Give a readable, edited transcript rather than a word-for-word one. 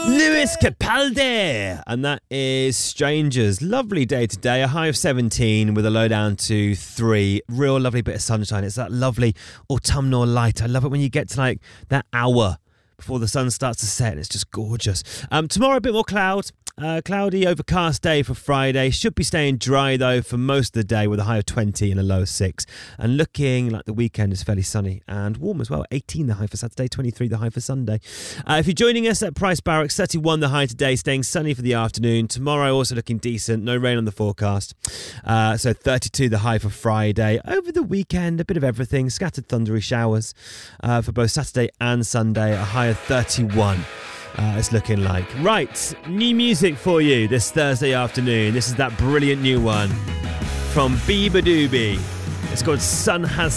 Lewis Capaldi, and that is Strangers. Lovely day today, a high of 17 with a low down to 3. Real lovely bit of sunshine. It's that lovely autumnal light. I love it when you get to like that hour before the sun starts to set, and it's just gorgeous. Tomorrow a bit more cloudy, overcast day for Friday. Should be staying dry though for most of the day with a high of 20 and a low of 6. And looking like the weekend is fairly sunny and warm as well. 18 the high for Saturday, 23 the high for Sunday. If you're joining us at Price Barracks, 31 the high today, staying sunny for the afternoon. Tomorrow also looking decent, no rain on the forecast. So 32 the high for Friday. Over the weekend, a bit of everything. Scattered thundery showers for both Saturday and Sunday. A high of 31. It's looking like. Right, new music for you this Thursday afternoon. This is that brilliant new one from Bieber Doobie. It's called Sun Has